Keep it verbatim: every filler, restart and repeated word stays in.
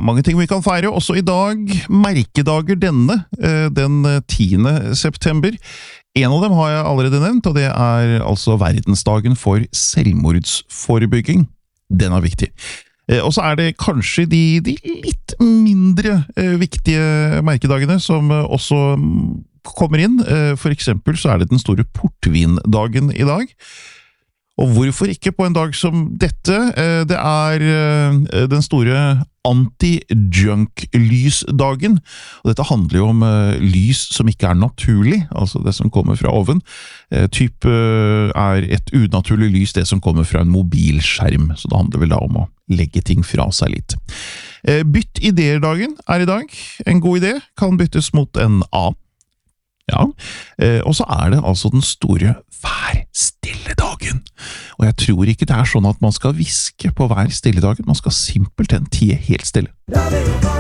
Det er mange ting vi kan feire, også i dag. Merkedager denne, den tiende september. En av dem har jeg allerede nevnt, og det er altså verdensdagen for selvmordsforebygging. Den er viktig. Og så er det kanskje de, de litt mindre viktige merkedagene som også kommer inn. For eksempel så er det den store portvindagen i dag. Og hvorfor ikke på en dag som dette? Det er den store anti-junk-lysdagen. Og dette handler jo om lys som ikke er naturlig, altså det som kommer fra oven. Typ er et unaturlig lys det som kommer fra en mobilskjerm, så det handler vel da om å legge ting fra seg litt. Bytt ideer-dagen er i dag. En god idé kan byttes mot en annen. Ja, og så er det altså den store vær stille-dagen. Og jeg tror ikke det er sånn at man skal viske på vær stille-dagen, man skal simpelthen tie helt stille.